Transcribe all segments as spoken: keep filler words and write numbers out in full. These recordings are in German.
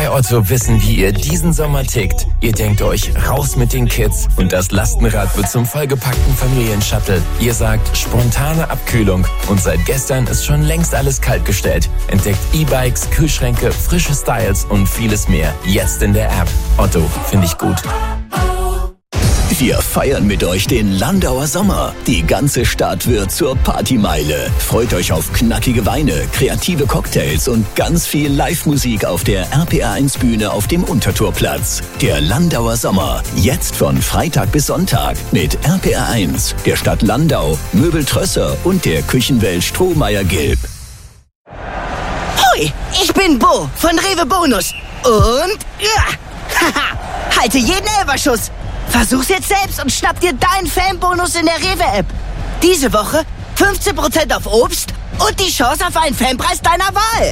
bei Otto wissen, wie ihr diesen Sommer tickt. Ihr denkt euch, raus mit den Kids und das Lastenrad wird zum vollgepackten Familienshuttle. Ihr sagt, spontane Abkühlung und seit gestern ist schon längst alles kaltgestellt. Entdeckt E-Bikes, Kühlschränke, frische Styles und vieles mehr. Jetzt in der App. Otto, finde ich gut. Wir feiern mit euch den Landauer Sommer. Die ganze Stadt wird zur Partymeile. Freut euch auf knackige Weine, kreative Cocktails und ganz viel Live-Musik auf der R P R eins Bühne auf dem Untertorplatz. Der Landauer Sommer. Jetzt von Freitag bis Sonntag mit R P R eins, der Stadt Landau, Möbel Trösser und der Küchenwelt Strohmeier-Gilb. Hoi, ich bin Bo von Rewe Bonus. Und ja, haha, halte jeden Elferschuss. Versuch's jetzt selbst und schnapp dir deinen Fanbonus in der Rewe-App. Diese Woche fünfzehn Prozent auf Obst und die Chance auf einen Fanpreis deiner Wahl.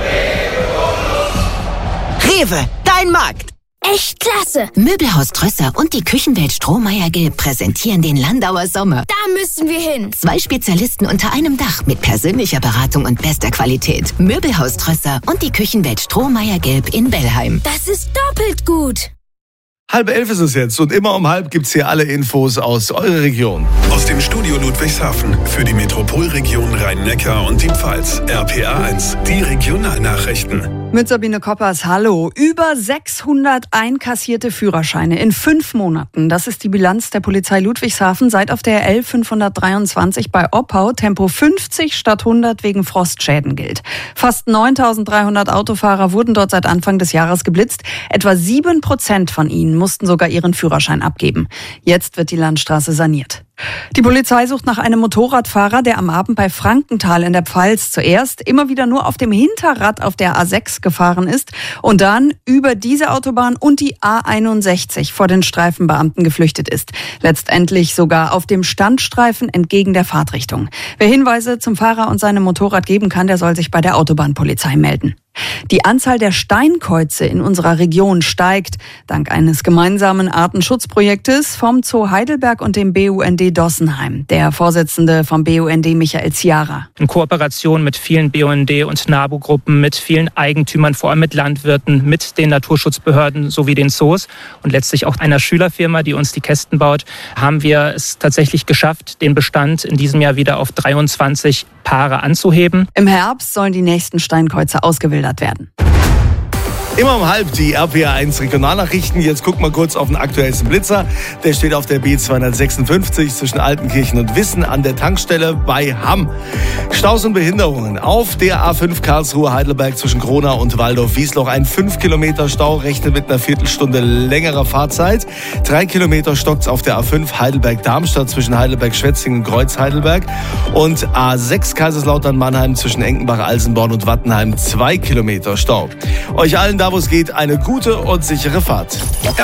Rewe, dein Markt. Echt klasse! Möbelhaus Trösser und die Küchenwelt Strohmeier-Gilb präsentieren den Landauer Sommer. Da müssen wir hin. Zwei Spezialisten unter einem Dach mit persönlicher Beratung und bester Qualität. Möbelhaus Trösser und die Küchenwelt Strohmeier-Gilb in Bellheim. Das ist doppelt gut. Halb elf ist es jetzt und immer um halb gibt's hier alle Infos aus eurer Region. Aus dem Studio Ludwigshafen für die Metropolregion Rhein-Neckar und die Pfalz. R P R eins, die Regionalnachrichten. Mit Sabine Koppers, hallo. Über sechshundert einkassierte Führerscheine in fünf Monaten. Das ist die Bilanz der Polizei Ludwigshafen seit auf der L fünfhundertdreiundzwanzig bei Oppau Tempo fünfzig statt hundert wegen Frostschäden gilt. Fast neuntausenddreihundert Autofahrer wurden dort seit Anfang des Jahres geblitzt. Etwa sieben Prozent von ihnen mussten sogar ihren Führerschein abgeben. Jetzt wird die Landstraße saniert. Die Polizei sucht nach einem Motorradfahrer, der am Abend bei Frankenthal in der Pfalz zuerst immer wieder nur auf dem Hinterrad auf der A sechs gefahren ist und dann über diese Autobahn und die A einundsechzig vor den Streifenbeamten geflüchtet ist. Letztendlich sogar auf dem Standstreifen entgegen der Fahrtrichtung. Wer Hinweise zum Fahrer und seinem Motorrad geben kann, der soll sich bei der Autobahnpolizei melden. Die Anzahl der Steinkäuze in unserer Region steigt, dank eines gemeinsamen Artenschutzprojektes vom Zoo Heidelberg und dem B U N D Dossenheim. Der Vorsitzende vom B U N D, Michael Ziara. In Kooperation mit vielen B U N D- und NABU-Gruppen, mit vielen Eigentümern, vor allem mit Landwirten, mit den Naturschutzbehörden sowie den Zoos und letztlich auch einer Schülerfirma, die uns die Kästen baut, haben wir es tatsächlich geschafft, den Bestand in diesem Jahr wieder auf dreiundzwanzig Paare anzuheben. Im Herbst sollen die nächsten Steinkäuze ausgewildert werden. Immer um halb die R P R eins Regionalnachrichten. Jetzt gucken wir kurz auf den aktuellsten Blitzer. Der steht auf der B zweihundertsechsundfünfzig zwischen Altenkirchen und Wissen an der Tankstelle bei Hamm. Staus und Behinderungen auf der A fünf Karlsruhe-Heidelberg zwischen Kronau und Waldorf-Wiesloch. Ein fünf Kilometer Stau, rechnet mit einer Viertelstunde längerer Fahrzeit. Drei Kilometer stockt's auf der A fünf Heidelberg-Darmstadt zwischen Heidelberg-Schwetzingen und Kreuz-Heidelberg. Und A sechs Kaiserslautern-Mannheim zwischen Enkenbach-Alsenborn und Wattenheim. Zwei Kilometer Stau. Euch allen da, wo es geht, eine gute und sichere Fahrt.